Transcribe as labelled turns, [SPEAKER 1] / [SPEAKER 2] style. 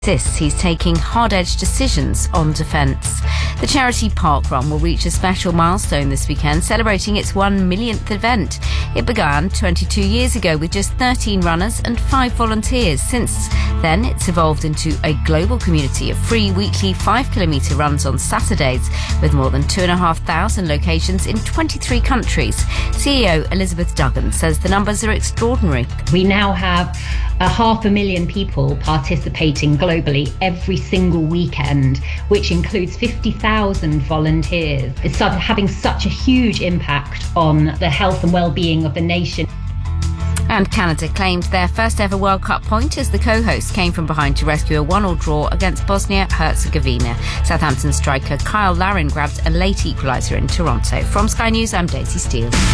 [SPEAKER 1] insists he's taking hard-edged decisions on defence. The charity Park Run will reach a special milestone this weekend, celebrating its 1 millionth event. It began 22 years ago with just 13 runners and 5 volunteers. Since then, it's evolved into a global community of free weekly 5-kilometre runs on Saturdays, with more than 2,500 locations in 23 countries. CEO Elizabeth Duggan says the numbers are extraordinary.
[SPEAKER 2] We now have 500,000 people participating globally every single weekend, which includes 50,000 volunteers. It's having such a huge impact on the health and well-being of the nation.
[SPEAKER 1] And Canada claimed their first ever World Cup point as the co-host came from behind to rescue a 1-1 draw against Bosnia-Herzegovina. Southampton striker Kyle Larin grabbed a late equaliser in Toronto. From Sky News, I'm Daisy Steele.